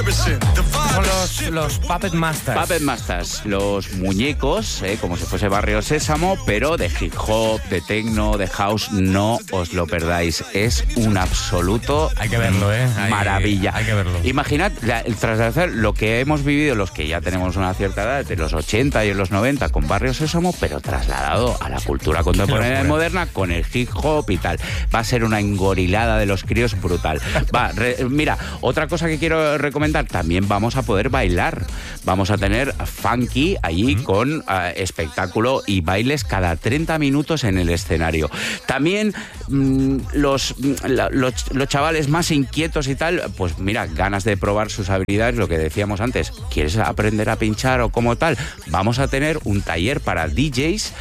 Son los Puppet Masters. Puppet Masters, los muñecos, como si fuese Barrio Sésamo, pero de hip hop, de techno, de house, no os lo perdáis. Es un absoluto hay que verlo, maravilla. Hay que verlo. Imaginad, tras hacer lo que hemos vivido los que ya tenemos una cierta edad, de los 80 y en los 90 con Barrio Sésamo, pero trasladado a la cultura contemporánea y moderna con el hip hop y tal. Va a ser una engorilada de los críos brutal. Mira, otra cosa que quiero recomendar, también vamos a poder bailar. Vamos a tener funky allí con espectáculo y bailes cada 30 minutos en el escenario. También los chavales más inquietos y tal, pues mira, ganas de probar sus habilidades, lo que decíamos antes, ¿quieres aprender a pinchar o como tal? Vamos a tener un taller para DJs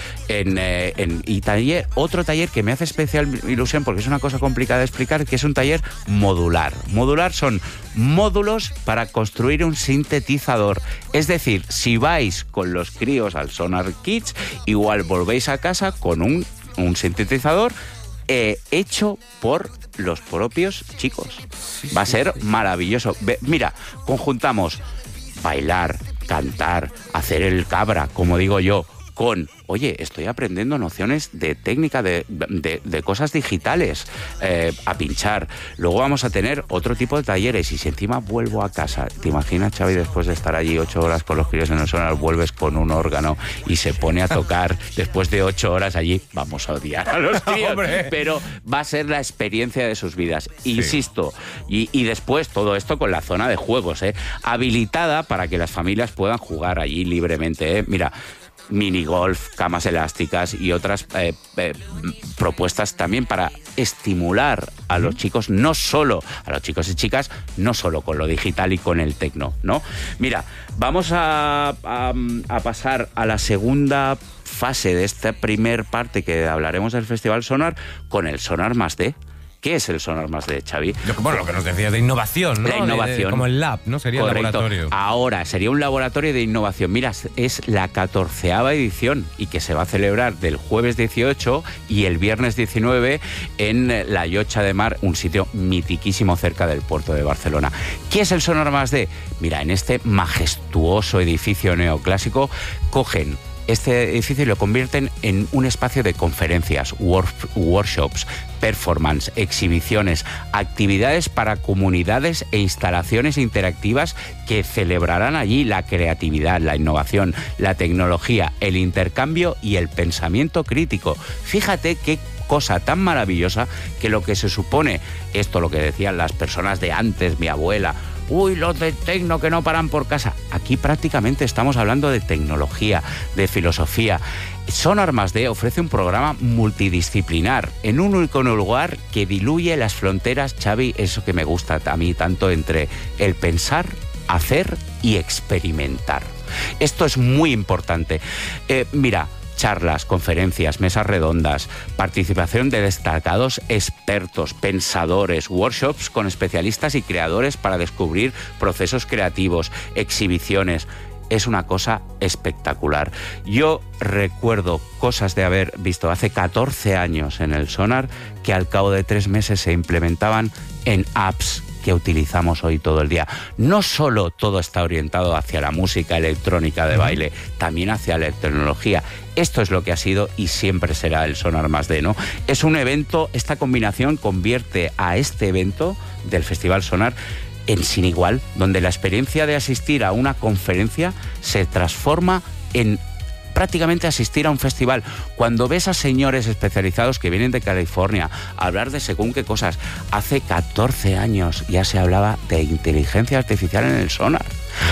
y otro taller que me hace especial ilusión porque es una cosa complicada de explicar, que es un taller modular. Modular son módulos para construir un sintetizador. Es decir, si vais con los críos al Sonar Kids, igual volvéis a casa con un sintetizador hecho por los propios chicos. Va a ser maravilloso. Mira, conjuntamos bailar, cantar, hacer el cabra, como digo yo, con, oye, estoy aprendiendo nociones de técnica, de cosas digitales, a pinchar. Luego vamos a tener otro tipo de talleres y si encima vuelvo a casa, ¿te imaginas, Xavi, después de estar allí 8 horas con los críos en el Sonar, vuelves con un órgano y se pone a tocar después de 8 horas allí? Vamos a odiar a los críos, pero va a ser la experiencia de sus vidas. Sí. Insisto, y después todo esto con la zona de juegos, habilitada para que las familias puedan jugar allí libremente. Mira, minigolf, camas elásticas y otras propuestas también para estimular a los chicos, no solo a los chicos y chicas, no solo con lo digital y con el tecno, ¿no? Mira, vamos a pasar a la segunda fase de esta primer parte que hablaremos del Festival Sonar con el Sonar +D. ¿Qué es el Sonar +D, Xavi? Lo que nos decías de innovación, ¿no? La innovación. Como el lab, ¿no? Sería el laboratorio. Ahora, sería un laboratorio de innovación. Mira, es la 14ª edición y que se va a celebrar del jueves 18 y el viernes 19 en la Llotja de Mar, un sitio mitiquísimo cerca del puerto de Barcelona. ¿Qué es el Sonar +D? Mira, en este majestuoso edificio neoclásico cogen este edificio y lo convierten en un espacio de conferencias, workshops, performance, exhibiciones, actividades para comunidades e instalaciones interactivas que celebrarán allí la creatividad, la innovación, la tecnología, el intercambio y el pensamiento crítico. Fíjate qué cosa tan maravillosa que lo que se supone, esto lo que decían las personas de antes, mi abuela, uy, los de tecno que no paran por casa. Aquí prácticamente estamos hablando de tecnología, de filosofía. Sonar +D ofrece un programa multidisciplinar en un único lugar que diluye las fronteras, Xavi, eso que me gusta a mí tanto, entre el pensar, hacer y experimentar. Esto es muy importante. Mira, charlas, conferencias, mesas redondas, participación de destacados expertos, pensadores, workshops con especialistas y creadores para descubrir procesos creativos, exhibiciones. Es una cosa espectacular. Yo recuerdo cosas de haber visto hace 14 años en el Sonar que al cabo de 3 meses se implementaban en apps que utilizamos hoy todo el día. No solo todo está orientado hacia la música electrónica de baile, también hacia la tecnología. Esto es lo que ha sido y siempre será el Sonar +D, ¿no? Es un evento, esta combinación convierte a este evento del Festival Sonar en sin igual, donde la experiencia de asistir a una conferencia se transforma en prácticamente asistir a un festival. Cuando ves a señores especializados que vienen de California a hablar de según qué cosas, hace 14 años ya se hablaba de inteligencia artificial en el Sonar.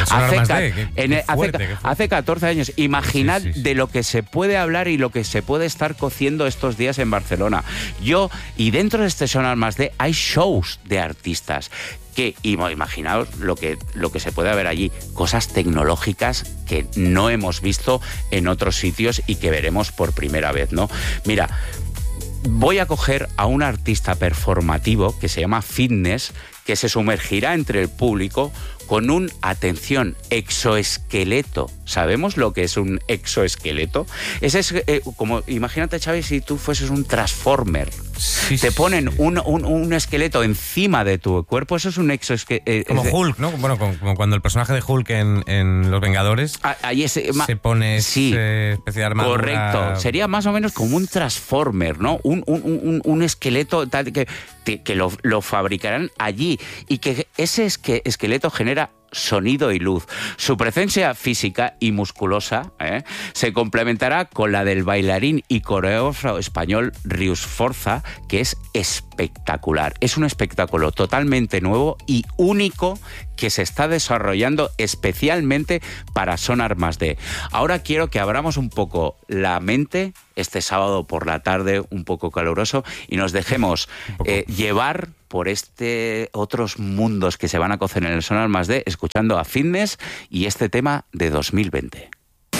Hace 14 años. Imaginad de lo que se puede hablar y lo que se puede estar cociendo estos días en Barcelona. Y dentro de este Sonar +D hay shows de artistas. Imaginaos lo que se puede ver allí, cosas tecnológicas que no hemos visto en otros sitios y que veremos por primera vez, ¿no? Mira, voy a coger a un artista performativo que se llama Fitness, que se sumergirá entre el público con un, atención, exoesqueleto. ¿Sabemos lo que es un exoesqueleto? Ese es como, imagínate, Xavi, si tú fueses un Transformer. Sí, te ponen un esqueleto encima de tu cuerpo, eso es un exoesqueleto. Como Hulk, ¿no? Bueno, como cuando el personaje de Hulk en Los Vengadores ahí se pone especie de armadura. Correcto. Sería más o menos como un Transformer, ¿no? Un esqueleto tal que lo fabricarán allí y que ese esqueleto genera sonido y luz. Su presencia física y musculosa se complementará con la del bailarín y coreógrafo español Rius Forza, que es espectacular. Es un espectáculo totalmente nuevo y único que se está desarrollando especialmente para Sonar Más D. Ahora quiero que abramos un poco la mente este sábado por la tarde, un poco caluroso, y nos dejemos llevar por otros mundos que se van a cocer en el Sonar Más D, escuchando a Fitness y este tema de 2020.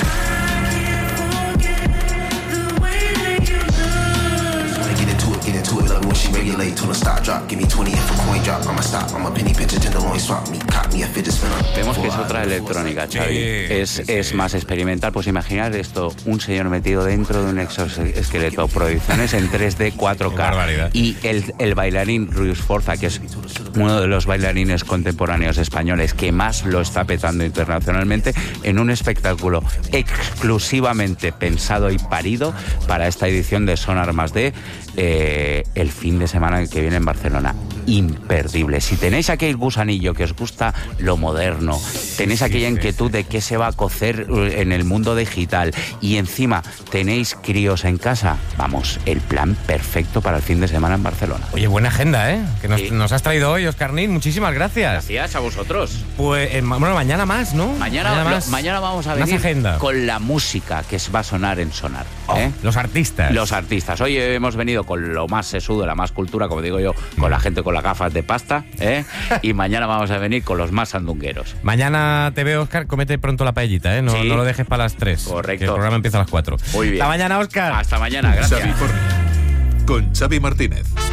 Vemos que es otra electrónica, Xavi. Es más experimental. Pues imaginar esto, un señor metido dentro de un exoesqueleto, producciones en 3D 4K. Y el bailarín Rius Forza, que es uno de los bailarines contemporáneos españoles que más lo está petando internacionalmente, en un espectáculo exclusivamente pensado y parido para esta edición de Sonar Más D, el fin de semana que viene en Barcelona. Imperdible. Si tenéis aquel gusanillo que os gusta lo moderno, tenéis aquella inquietud de qué se va a cocer en el mundo digital y encima tenéis críos en casa, vamos, el plan perfecto para el fin de semana en Barcelona. Oye, buena agenda, que nos has traído hoy, Óscar Nin. Muchísimas gracias. Gracias a vosotros. Pues, bueno, mañana más, ¿no? Mañana vamos a venir con la música que va a sonar en Sonar. Los artistas. Los artistas. Hoy hemos venido con lo más sesudo, la más cultura, como digo yo, con la gente con las gafas de pasta, y mañana vamos a venir con los más sandungueros. Mañana te veo, Óscar, comete pronto la paellita, no lo dejes para las 3. Correcto. Que el programa empieza a las 4. Muy bien. Hasta mañana, Óscar. Hasta mañana, gracias. Xavi Forni, con Xavi Martínez.